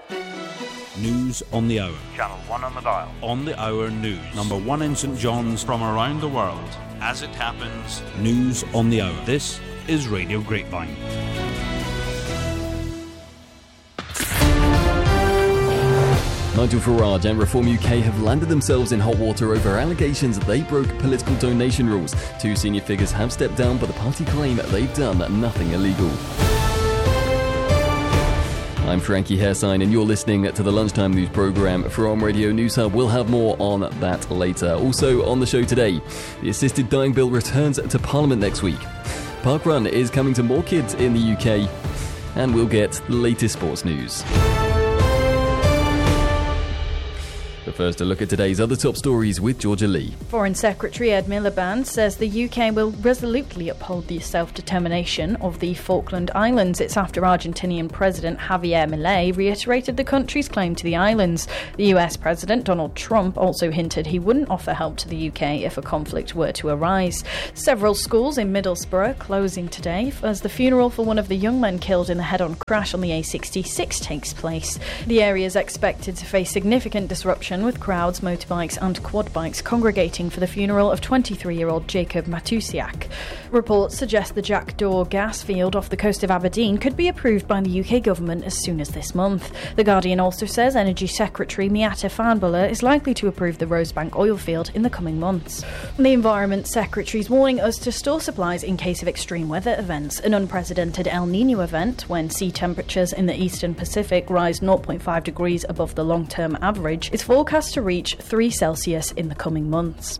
News on the hour. Channel 1 on the dial. On the hour news. Number 1 in St John's from around the world. As it happens, news on the hour. This is Radio Grapevine. Nigel Farage and Reform UK have landed themselves in hot water over allegations that they broke political donation rules. Two senior figures have stepped down, but the party claim they've done nothing illegal. I'm Frankie Hairsign and you're listening to the Lunchtime News programme from Radio News Hub. We'll have more on that later. Also on the show today, the assisted dying bill returns to Parliament next week. Parkrun is coming to more kids in the UK, and we'll get the latest sports news. But first, a look at today's other top stories with Georgia Lee. Foreign Secretary Ed Miliband says the UK will resolutely uphold the self-determination of the Falkland Islands. It's after Argentinian President Javier Milei reiterated the country's claim to the islands. The US President Donald Trump also hinted he wouldn't offer help to the UK if a conflict were to arise. Several schools in Middlesbrough closing today as the funeral for one of the young men killed in the head-on crash on the A66 takes place. The area is expected to face significant disruption, with crowds, motorbikes and quad bikes congregating for the funeral of 23-year-old Jacob Matusiak. Reports suggest the Jackdaw gas field off the coast of Aberdeen could be approved by the UK government as soon as this month. The Guardian also says Energy Secretary Miatta Fahnbulleh is likely to approve the Rosebank oil field in the coming months. The Environment Secretary is warning us to store supplies in case of extreme weather events. An unprecedented El Niño event, when sea temperatures in the eastern Pacific rise 0.5 degrees above the long-term average, is forecast to reach 3 Celsius in the coming months.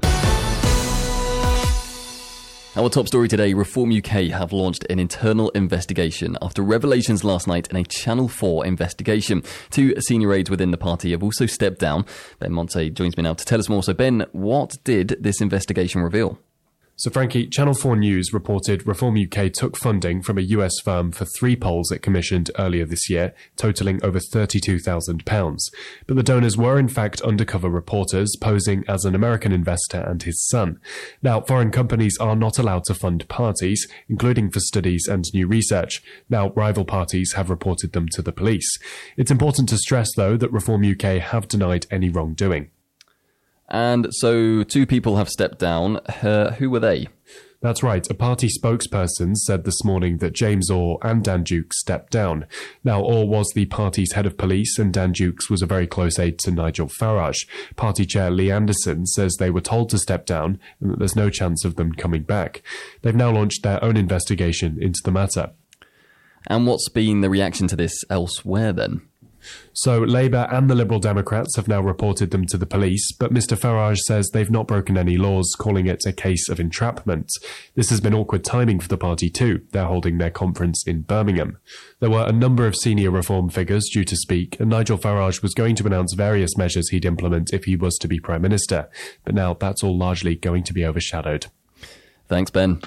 Our top story today, Reform UK have launched an internal investigation after revelations last night in a Channel 4 investigation. Two senior aides within the party have also stepped down. Ben Monte joins me now to tell us more. So Ben, what did this investigation reveal? So Frankie, Channel 4 News reported Reform UK took funding from a US firm for 3 polls it commissioned earlier this year, totalling over £32,000. But the donors were in fact undercover reporters posing as an American investor and his son. Now, foreign companies are not allowed to fund parties, including for studies and new research. Now, rival parties have reported them to the police. It's important to stress, though, that Reform UK have denied any wrongdoing. And so 2 people have stepped down. Who were they? That's right. A party spokesperson said this morning that James Orr and Dan Dukes stepped down. Now, Orr was the party's head of police and Dan Dukes was a very close aide to Nigel Farage. Party chair Lee Anderson says they were told to step down and that there's no chance of them coming back. They've now launched their own investigation into the matter. And what's been the reaction to this elsewhere then? So Labour and the Liberal Democrats have now reported them to the police, but Mr Farage says they've not broken any laws, calling it a case of entrapment. This has been awkward timing for the party too. They're holding their conference in Birmingham. There were a number of senior Reform figures due to speak, and Nigel Farage was going to announce various measures he'd implement if he was to be Prime Minister. But now that's all largely going to be overshadowed. Thanks, Ben.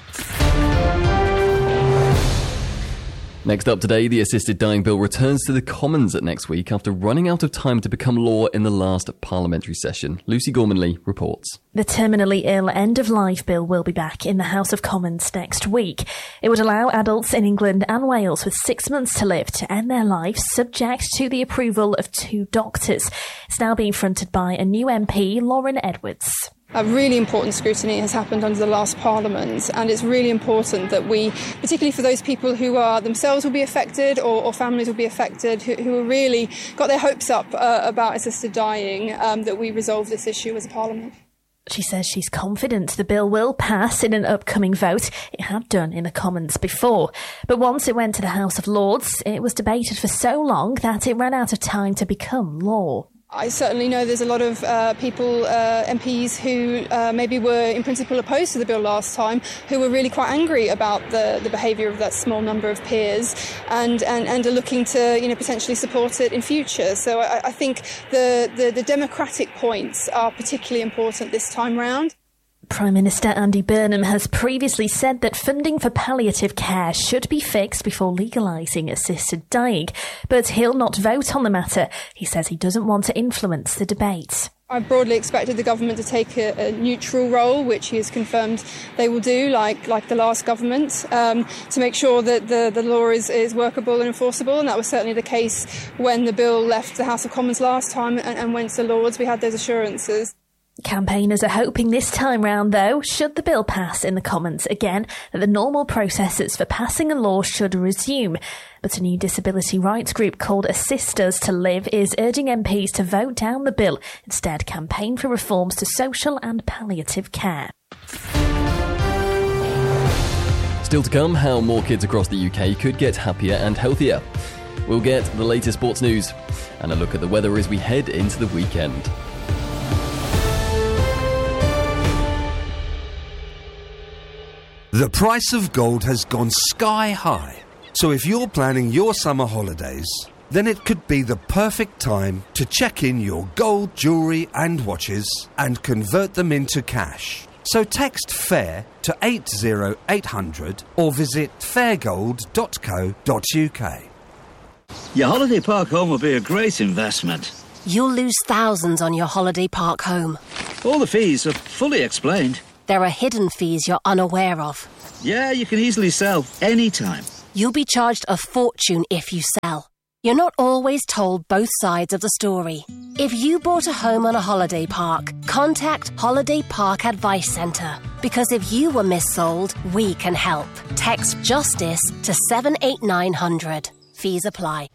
Next up today, the assisted dying bill returns to the Commons next week after running out of time to become law in the last parliamentary session. Lucy Gormanley reports. The terminally ill end-of-life bill will be back in the House of Commons next week. It would allow adults in England and Wales with 6 months to live to end their life subject to the approval of 2 doctors. It's now being fronted by a new MP, Lauren Edwards. A really important scrutiny has happened under the last Parliament, and it's really important that we, particularly for those people who are themselves will be affected or families will be affected, who are really got their hopes up about assisted dying, that we resolve this issue as a Parliament. She says she's confident the bill will pass in an upcoming vote. It had done in the Commons before. But once it went to the House of Lords, it was debated for so long that it ran out of time to become law. I certainly know there's a lot of people, MPs, who maybe were in principle opposed to the bill last time, who were really quite angry about the behaviour of that small number of peers and are looking to potentially support it in future. So I think the democratic points are particularly important this time round. Prime Minister Andy Burnham has previously said that funding for palliative care should be fixed before legalising assisted dying, but he'll not vote on the matter. He says he doesn't want to influence the debate. I broadly expected the government to take a neutral role, which he has confirmed they will do, like the last government, to make sure that the law is workable and enforceable. And that was certainly the case when the bill left the House of Commons last time and went to the Lords. We had those assurances. Campaigners are hoping this time round, though, should the bill pass in the Commons again, that the normal processes for passing a law should resume. But a new disability rights group called Assist Us to Live is urging MPs to vote down the bill, instead campaign for reforms to social and palliative care. Still to come, how more kids across the UK could get happier and healthier. We'll get the latest sports news and a look at the weather as we head into the weekend. The price of gold has gone sky high. So if you're planning your summer holidays, then it could be the perfect time to check in your gold jewellery and watches and convert them into cash. So text FAIR to 80800 or visit fairgold.co.uk. Your holiday park home will be a great investment. You'll lose thousands on your holiday park home. All the fees are fully explained. There are hidden fees you're unaware of. Yeah, you can easily sell anytime. You'll be charged a fortune if you sell. You're not always told both sides of the story. If you bought a home on a holiday park, contact Holiday Park Advice Centre. Because if you were missold, we can help. Text JUSTICE to 78900. Fees apply.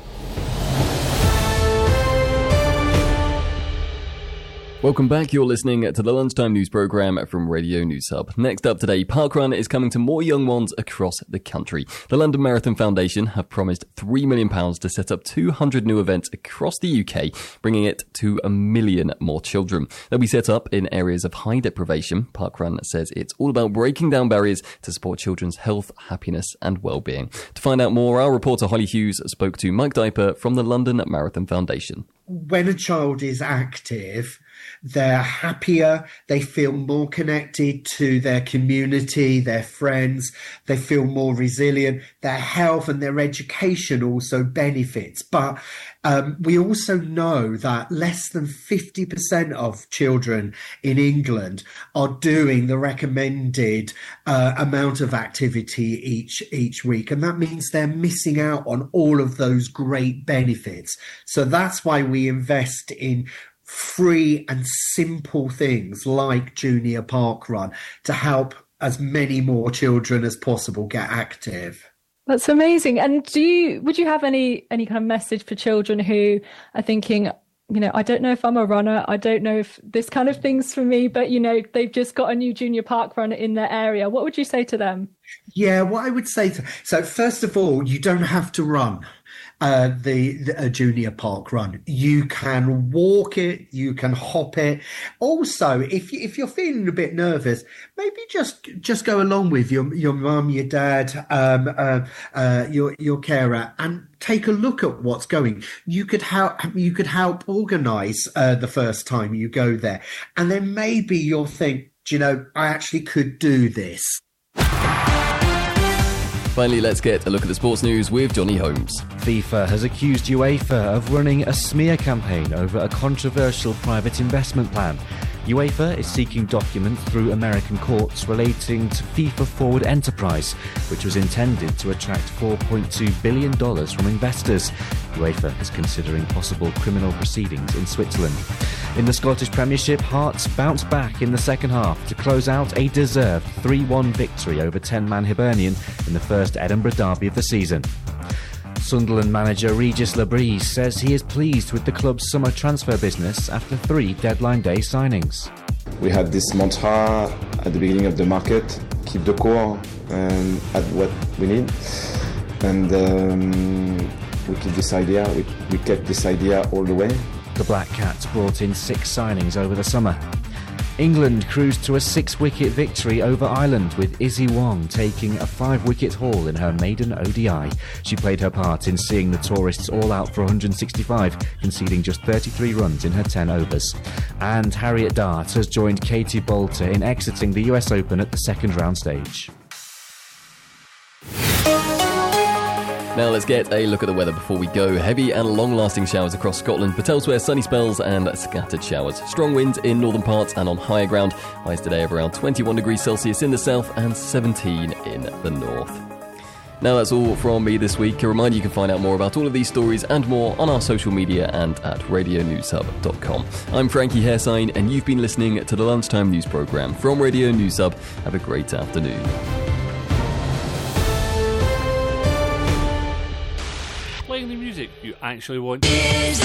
Welcome back. You're listening to the Lunchtime News programme from Radio News Hub. Next up today, Parkrun is coming to more young ones across the country. The London Marathon Foundation have promised £3 million to set up 200 new events across the UK, bringing it to 1 million more children. They'll be set up in areas of high deprivation. Parkrun says it's all about breaking down barriers to support children's health, happiness and well-being. To find out more, our reporter Holly Hughes spoke to Mike Diper from the London Marathon Foundation. When a child is active, they're happier, they feel more connected to their community, their friends, they feel more resilient, their health and their education also benefits. But we also know that less than 50% of children in England are doing the recommended amount of activity each week. And that means they're missing out on all of those great benefits. So that's why we invest in free and simple things like Junior Parkrun to help as many more children as possible get active. That's amazing. And would you have any kind of message for children who are thinking, I don't know if I'm a runner, I don't know if this kind of thing's for me, but they've just got a new Junior Parkrun in their area? What would you say to them? Yeah, what I would say so first of all, you don't have to run the Junior Parkrun. You can walk it, you can hop it. Also, if you're feeling a bit nervous, maybe just go along with your mum, your dad, your carer, and take a look at what's going. You could help organise the first time you go there, and then maybe you'll think, I actually could do this. Finally, let's get a look at the sports news with Johnny Holmes. FIFA has accused UEFA of running a smear campaign over a controversial private investment plan. UEFA is seeking documents through American courts relating to FIFA Forward Enterprise, which was intended to attract $4.2 billion from investors. UEFA is considering possible criminal proceedings in Switzerland. In the Scottish Premiership, Hearts bounced back in the second half to close out a deserved 3-1 victory over 10-man Hibernian in the first Edinburgh derby of the season. Sunderland manager Regis Labrie says he is pleased with the club's summer transfer business after 3 deadline day signings. We had this mantra at the beginning of the market, keep the core and add what we need. And we keep this idea, we kept this idea all the way. The Black Cats brought in 6 signings over the summer. England cruised to a 6-wicket victory over Ireland, with Izzy Wong taking a 5-wicket haul in her maiden ODI. She played her part in seeing the tourists all out for 165, conceding just 33 runs in her 10 overs. And Harriet Dart has joined Katie Boulter in exiting the US Open at the second round stage. Now let's get a look at the weather before we go. Heavy and long-lasting showers across Scotland, but elsewhere sunny spells and scattered showers. Strong winds in northern parts and on higher ground. Highs today of around 21 degrees Celsius in the south and 17 in the north. Now that's all from me this week. A reminder, you can find out more about all of these stories and more on our social media and at radionewshub.com. I'm Frankie Hairsign, and you've been listening to the Lunchtime News programme from Radio News Hub. Have a great afternoon. Playing the music you actually want.